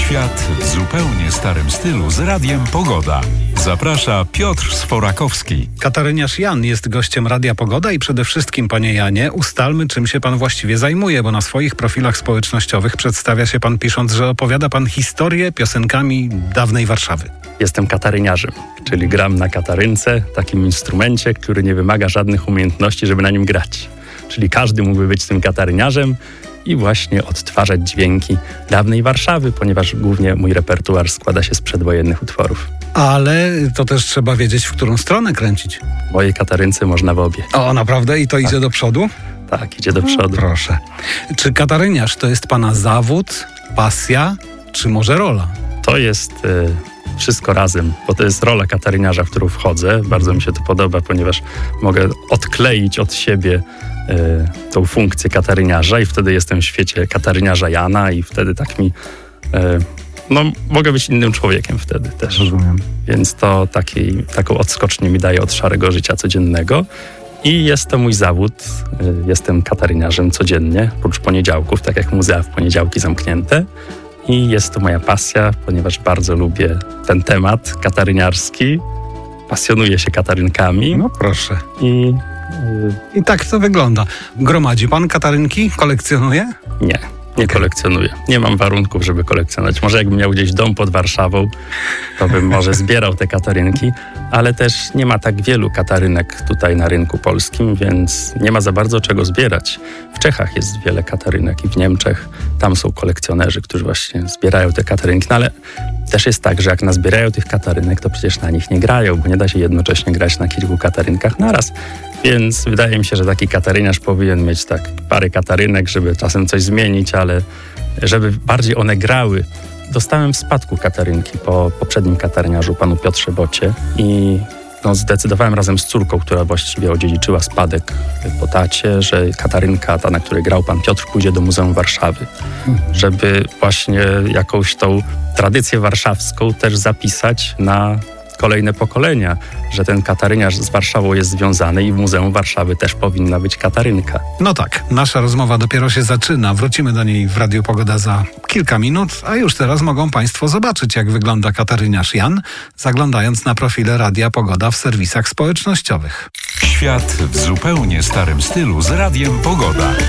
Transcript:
Świat w zupełnie starym stylu z Radiem Pogoda. Zaprasza Piotr Sforakowski. Kataryniarz Jan jest gościem Radia Pogoda i przede wszystkim, panie Janie, ustalmy, czym się pan właściwie zajmuje, bo na swoich profilach społecznościowych przedstawia się pan pisząc, że opowiada pan historię piosenkami dawnej Warszawy. Jestem kataryniarzem, czyli gram na katarynce, takim instrumencie, który nie wymaga żadnych umiejętności, żeby na nim grać. Czyli każdy mógłby być tym kataryniarzem i właśnie odtwarzać dźwięki dawnej Warszawy, ponieważ głównie mój repertuar składa się z przedwojennych utworów. Ale to też trzeba wiedzieć, w którą stronę kręcić. W mojej katarynce można w obie. O, naprawdę? I to idzie do przodu? Tak, idzie do przodu. Proszę. Czy kataryniarz to jest pana zawód, pasja, czy może rola? To jest wszystko razem, bo to jest rola kataryniarza, w którą wchodzę. Bardzo mi się to podoba, ponieważ mogę odkleić od siebie tą funkcję kataryniarza i wtedy jestem w świecie kataryniarza Jana i wtedy tak mi... mogę być innym człowiekiem wtedy też. Rozumiem. Więc to taką odskocznię mi daje od szarego życia codziennego. I jest to mój zawód. Jestem kataryniarzem codziennie, oprócz poniedziałków, tak jak muzea w poniedziałki zamknięte. I jest to moja pasja, ponieważ bardzo lubię ten temat kataryniarski. Pasjonuję się katarynkami. No proszę. I I tak to wygląda. Gromadzi pan katarynki? Kolekcjonuje? Nie kolekcjonuję. Nie mam warunków, żeby kolekcjonować. Może jakbym miał gdzieś dom pod Warszawą, to bym może zbierał te katarynki, ale też nie ma tak wielu katarynek tutaj na rynku polskim, więc nie ma za bardzo czego zbierać. W Czechach jest wiele katarynek i w Niemczech. Tam są kolekcjonerzy, którzy właśnie zbierają te katarynki. No ale też jest tak, że jak nazbierają tych katarynek, to przecież na nich nie grają, bo nie da się jednocześnie grać na kilku katarynkach naraz. Więc wydaje mi się, że taki kataryniarz powinien mieć tak parę katarynek, żeby czasem coś zmienić, ale żeby bardziej one grały. Dostałem w spadku katarynki po poprzednim kataryniarzu, panu Piotrze Bocie i zdecydowałem razem z córką, która właściwie odziedziczyła spadek po tacie, że katarynka ta, na której grał pan Piotr, pójdzie do Muzeum Warszawy, żeby właśnie jakąś tą tradycję warszawską też zapisać na kolejne pokolenia, że ten kataryniarz z Warszawą jest związany i w Muzeum Warszawy też powinna być katarynka. No tak, nasza rozmowa dopiero się zaczyna. Wrócimy do niej w Radiu Pogoda za kilka minut, a już teraz mogą państwo zobaczyć, jak wygląda kataryniarz Jan, zaglądając na profile Radia Pogoda w serwisach społecznościowych. Świat w zupełnie starym stylu z Radiem Pogoda.